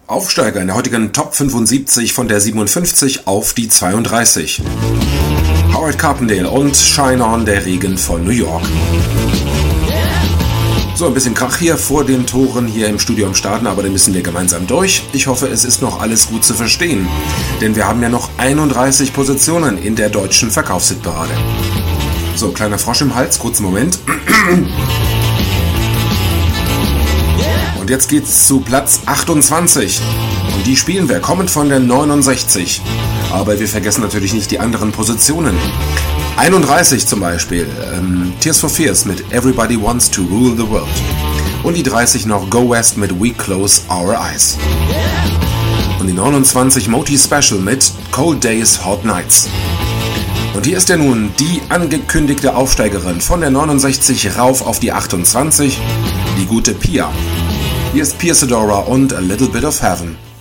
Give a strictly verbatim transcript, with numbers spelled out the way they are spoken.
Aufsteiger in der heutigen Top fünfundsiebzig von der siebenundfünfzig auf die zweiunddreißig. Howard Carpendale und Shine On, der Regen von New York. So, ein bisschen Krach hier vor den Toren hier im Studio am Starten, aber den müssen wir gemeinsam durch. Ich hoffe, es ist noch alles gut zu verstehen, denn wir haben ja noch einunddreißig Positionen in der deutschen Verkaufshitparade. So, kleiner Frosch im Hals, kurzen Moment. Und jetzt geht's zu Platz achtundzwanzig. Und die spielen wir, kommend von der neunundsechzig. Aber wir vergessen natürlich nicht die anderen Positionen. einunddreißig zum Beispiel, ähm, Tears for Fears mit Everybody Wants to Rule the World. Und die dreißig noch Go West mit We Close Our Eyes. Und die neunundzwanzig Moti Special mit Cold Days, Hot Nights. Und hier ist ja nun die angekündigte Aufsteigerin von der neunundsechzig rauf auf die achtundzwanzig, die gute Pia. Hier ist Pia Sedora und A Little Bit of Heaven.